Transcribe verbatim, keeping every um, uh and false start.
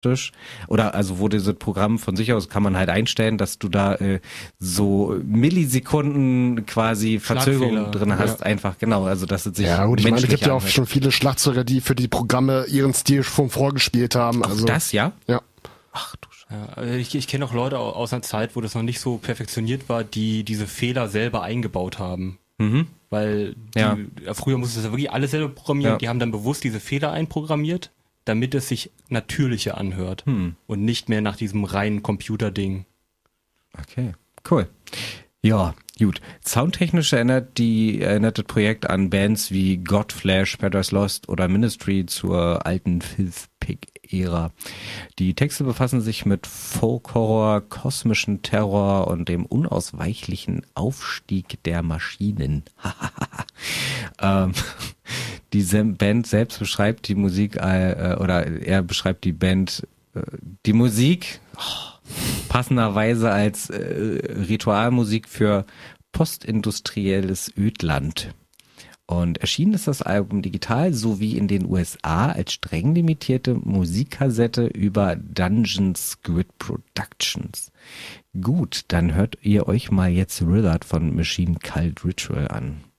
oder also wo dieses Programm von sich aus kann man halt einstellen, dass du da äh, so Millisekunden quasi Verzögerung drin hast, ja. Einfach, genau, also dass es sich ja gut, ich meine, es gibt ja auch anhört. schon viele Schlagzeuger, die für die Programme ihren Stil schon vorgespielt haben. Auch also das, ja? Ja. Ach du Scheiße. Ja, ich ich kenne auch Leute aus einer Zeit, wo das noch nicht so perfektioniert war, die diese Fehler selber eingebaut haben. Mhm. Weil die, ja. früher musste es ja wirklich alles selber programmieren, ja. die haben dann bewusst diese Fehler einprogrammiert, damit es sich natürlicher anhört hm. und nicht mehr nach diesem reinen Computerding. Okay, cool. Ja, gut. Soundtechnisch erinnert die erinnert das Projekt an Bands wie Godflesh, Paradise Lost oder Ministry zur alten Filthpig-Ära. Die Texte befassen sich mit Folk-Horror, kosmischen Terror und dem unausweichlichen Aufstieg der Maschinen. ähm, die Band selbst beschreibt die Musik, äh, oder er beschreibt die Band, äh, die Musik, oh, passenderweise als äh, Ritualmusik für postindustrielles Ödland. Und erschienen ist das Album digital sowie in den U S A als streng limitierte Musikkassette über Dungeon Squid Productions. Gut, dann hört ihr euch mal jetzt Willard von Machine Cult Ritual an.